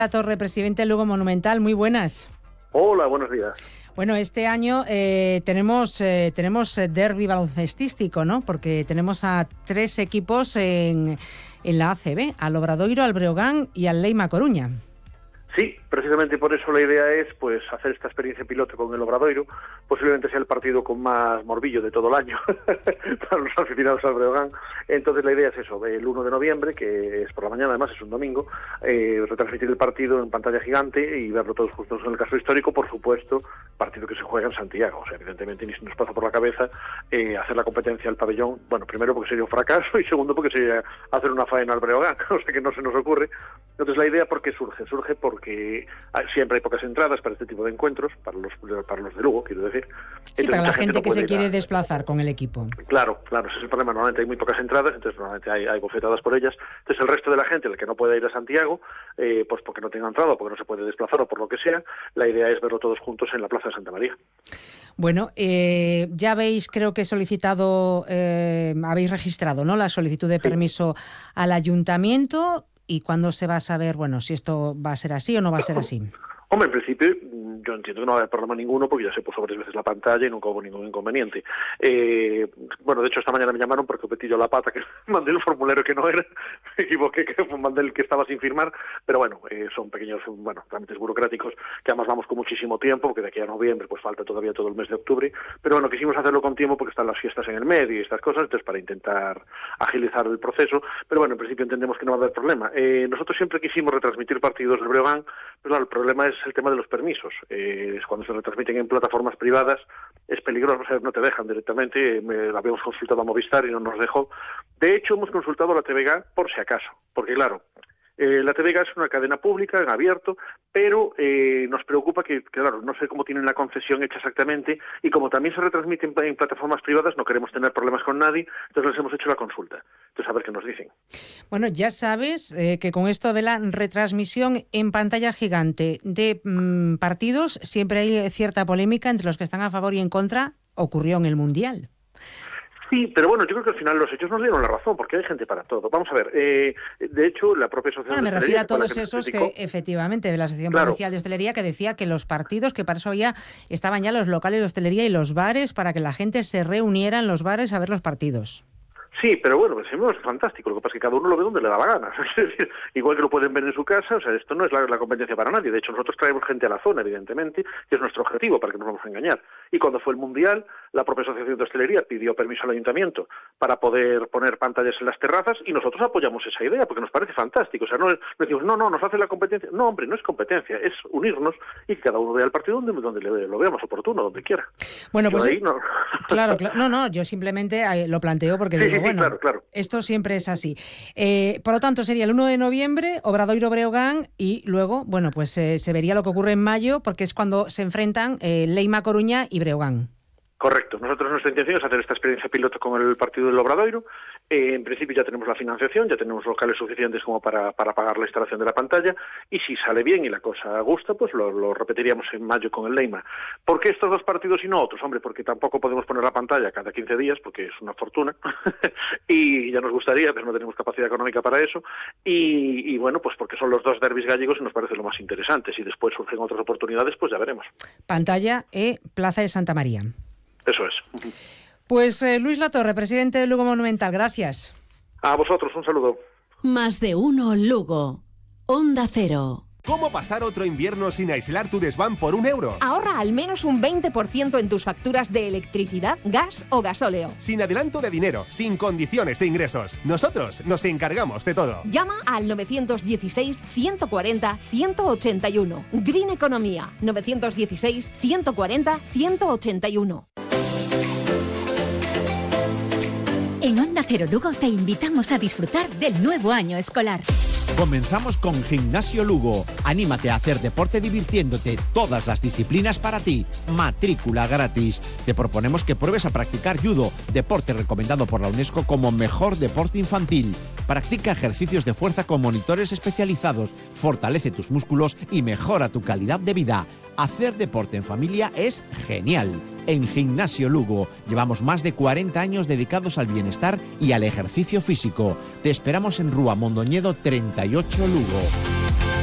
La Torre, presidente del Lugo Monumental, muy buenas. Hola, buenos días. Bueno, este año tenemos derbi baloncestístico, ¿no? Porque tenemos a 3 equipos en la ACB, al Obradoiro, al Breogán y al Leima Coruña. Sí, precisamente por eso la idea es pues hacer esta experiencia piloto con el Obradoiro. Posiblemente sea el partido con más morbillo de todo el año para los aficionados al Breogán. Entonces la idea es eso, el 1 de noviembre, que es por la mañana, además es un domingo, retransmitir el partido en pantalla gigante y verlo todos juntos en el casco histórico. Por supuesto, partido que se juega en Santiago. O sea, evidentemente ni se nos pasa por la cabeza hacer la competencia al pabellón. Bueno, primero porque sería un fracaso y segundo porque sería hacer una faena al Breogán. O sea que no se nos ocurre. Entonces la idea, ¿por qué surge? Surge porque siempre hay pocas entradas para este tipo de encuentros, para los de Lugo, quiero decir. Sí, para la gente que se quiere desplazar con el equipo. Claro, ese es el problema. Normalmente hay muy pocas entradas, entonces normalmente hay bofetadas por ellas. Entonces el resto de la gente, el que no puede ir a Santiago, pues porque no tenga entrada o porque no se puede desplazar o por lo que sea, la idea es verlo todos juntos en la Plaza de Santa María. Bueno, ya habéis, creo que solicitado, habéis registrado, ¿no?, la solicitud de permiso al ayuntamiento. ¿Y cuándo se va a saber, bueno, si esto va a ser así o no va a ser así? Hombre, en principio yo entiendo que no va a haber problema ninguno porque ya se puso varias veces la pantalla y nunca hubo ningún inconveniente. Bueno, de hecho esta mañana me llamaron porque metí yo la pata, que mandé el formulario que no era, me equivoqué, que mandé el que estaba sin firmar, pero bueno, son pequeños, trámites burocráticos que además vamos con muchísimo tiempo, porque de aquí a noviembre pues falta todavía todo el mes de octubre, pero bueno, quisimos hacerlo con tiempo porque están las fiestas en el medio y estas cosas, entonces para intentar agilizar el proceso, pero bueno, en principio entendemos que no va a haber problema. Nosotros siempre quisimos retransmitir partidos del Breogán, pero claro, el problema es el tema de los permisos. Cuando se retransmiten en plataformas privadas es peligroso, o sea, no te dejan directamente. Habíamos consultado a Movistar y no nos dejó. De hecho, hemos consultado a la TVG por si acaso, porque claro, la TVG es una cadena pública, en abierto, pero nos preocupa que, claro, no sé cómo tienen la concesión hecha exactamente, y como también se retransmite en plataformas privadas, no queremos tener problemas con nadie, entonces les hemos hecho la consulta. Entonces, a ver qué nos dicen. Bueno, ya sabes que con esto de la retransmisión en pantalla gigante de partidos, siempre hay cierta polémica entre los que están a favor y en contra. Ocurrió en el Mundial. Sí, pero bueno, yo creo que al final los hechos nos dieron la razón, porque hay gente para todo. Vamos a ver, de hecho, la propia asociación... Bueno, me refiero a todos esos que, efectivamente, de la Asociación Provincial de Hostelería, que decía que los partidos, que para eso estaban ya los locales de hostelería y los bares, para que la gente se reuniera en los bares a ver los partidos. Sí, pero bueno, pues es fantástico. Lo que pasa es que cada uno lo ve donde le da la gana. Es decir, igual que lo pueden ver en su casa, o sea, esto no es la competencia para nadie. De hecho, nosotros traemos gente a la zona, evidentemente, que es nuestro objetivo, para que no nos vamos a engañar. Y cuando fue el Mundial, la propia Asociación de Hostelería pidió permiso al Ayuntamiento para poder poner pantallas en las terrazas y nosotros apoyamos esa idea, porque nos parece fantástico. O sea, no decimos, no, nos hace la competencia. No, hombre, no es competencia, es unirnos y que cada uno vea el partido donde lo vea más oportuno, donde quiera. Bueno, pues ahí, no. Claro, no, yo simplemente lo planteo porque digo, bueno, claro. Esto siempre es así. Por lo tanto, sería el 1 de noviembre, Obradoiro Breogán, y luego, bueno, pues se vería lo que ocurre en mayo, porque es cuando se enfrentan Leima Coruña y Breogán. Correcto. Nosotros nuestra intención es hacer esta experiencia piloto con el partido del Obradoiro. En principio ya tenemos la financiación, ya tenemos locales suficientes como para pagar la instalación de la pantalla, y si sale bien y la cosa gusta, pues lo repetiríamos en mayo con el Leima. ¿Por qué estos dos partidos y no otros? Hombre, porque tampoco podemos poner la pantalla cada 15 días, porque es una fortuna, y ya nos gustaría, pero no tenemos capacidad económica para eso, y bueno, pues porque son los dos derbis gallegos y nos parece lo más interesante. Si después surgen otras oportunidades, pues ya veremos. Pantalla Plaza de Santa María. Eso es. Pues Luis Latorre, presidente del Lugo Monumental, gracias. A vosotros, un saludo. Más de uno Lugo. Onda Cero. ¿Cómo pasar otro invierno sin aislar tu desván por €1? Ahorra al menos un 20% en tus facturas de electricidad, gas o gasóleo. Sin adelanto de dinero, sin condiciones de ingresos. Nosotros nos encargamos de todo. Llama al 916-140-181. Green Economía. 916-140-181. En Onda Cero Lugo te invitamos a disfrutar del nuevo año escolar. Comenzamos con Gimnasio Lugo. Anímate a hacer deporte divirtiéndote. Todas las disciplinas para ti. Matrícula gratis. Te proponemos que pruebes a practicar judo, deporte recomendado por la UNESCO como mejor deporte infantil. Practica ejercicios de fuerza con monitores especializados. Fortalece tus músculos y mejora tu calidad de vida. Hacer deporte en familia es genial. En Gimnasio Lugo llevamos más de 40 años dedicados al bienestar y al ejercicio físico. Te esperamos en Rúa Mondoñedo 38 Lugo.